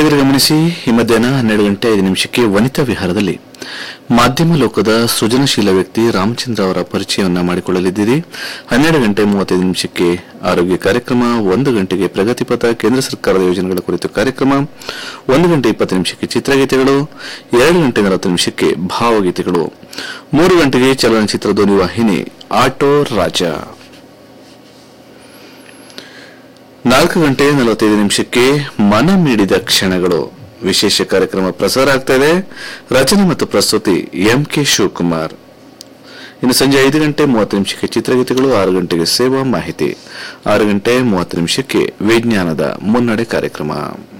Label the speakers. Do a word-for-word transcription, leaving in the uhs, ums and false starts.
Speaker 1: ಕೇಳಿದರೆ ಗಮನಿಸಿ, ಈ ಮಧ್ಯಾಹ್ನ ಹನ್ನೆರಡು ಗಂಟೆ ಐದು ನಿಮಿಷಕ್ಕೆ ವನಿತಾ ವಿಹಾರದಲ್ಲಿ ಮಾಧ್ಯಮ ಲೋಕದ ಸೃಜನಶೀಲ ವ್ಯಕ್ತಿ ರಾಮಚಂದ್ರ ಅವರ ಪರಿಚಯವನ್ನ ಮಾಡಿಕೊಳ್ಳಲಿದ್ದೀರಿ. ಹನ್ನೆರಡು ಗಂಟೆ ಮೂವತ್ತೈದು ನಿಮಿಷಕ್ಕೆ ಆರೋಗ್ಯ ಕಾರ್ಯಕ್ರಮ, ಒಂದು ಗಂಟೆಗೆ ಪ್ರಗತಿಪಥ ಕೇಂದ್ರ ಸರ್ಕಾರದ ಯೋಜನೆಗಳ ಕುರಿತು ಕಾರ್ಯಕ್ರಮ, ಒಂದು ಗಂಟೆ ಇಪ್ಪತ್ತು ನಿಮಿಷಕ್ಕೆ ಚಿತ್ರಗೀತೆಗಳು, ಎರಡು ಗಂಟೆ ನಲವತ್ತು ನಿಮಿಷಕ್ಕೆ ಭಾವಗೀತೆಗಳು, ಮೂರು ಗಂಟೆಗೆ ಚಲನಚಿತ್ರ ಧ್ವನಿ ವಾಹಿನಿ ಆಟೋ ರಾಜ, ನಾಲ್ಕು ಗಂಟೆ ನಲವತ್ತೈದು ನಿಮಿಷಕ್ಕೆ ಮನ ಮೀಡಿದ ಕ್ಷಣಗಳು ವಿಶೇಷ ಕಾರ್ಯಕ್ರಮ ಪ್ರಸಾರ ಆಗ್ತಾ ಇದೆ. ರಚನೆ ಮತ್ತು ಪ್ರಸ್ತುತಿ ಎಂ ಕೆ ಶಿವಕುಮಾರ್. ಇನ್ನು ಸಂಜೆ ಐದು ಗಂಟೆ ಮೂವತ್ತು ನಿಮಿಷಕ್ಕೆ ಚಿತ್ರಗೀತೆಗಳು, ಆರು ಗಂಟೆಗೆ ಸೇವಾ ಮಾಹಿತಿ, ಆರು ಗಂಟೆ ಮೂವತ್ತು ನಿಮಿಷಕ್ಕೆ ವಿಜ್ಞಾನದ ಮುನ್ನಡೆ ಕಾರ್ಯಕ್ರಮ.